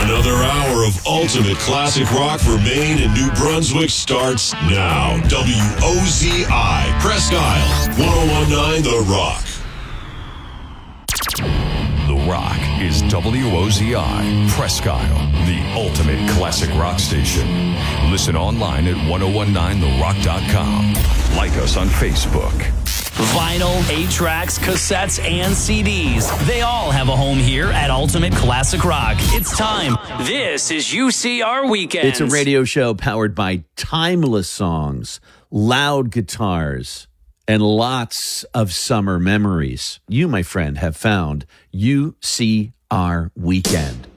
Another hour of ultimate classic rock for Maine and New Brunswick starts now. WOZI, Presque Isle, 1019 The Rock. The Rock is WOZI, Presque Isle, the ultimate classic rock station. Listen online at 1019therock.com. Like us on Facebook. Vinyl, 8-tracks, cassettes, and CDs. They all have a home here at Ultimate Classic Rock. It's time. This is UCR Weekends. It's a radio show powered by timeless songs, loud guitars, and lots of summer memories. You, my friend, have found UCR Weekend.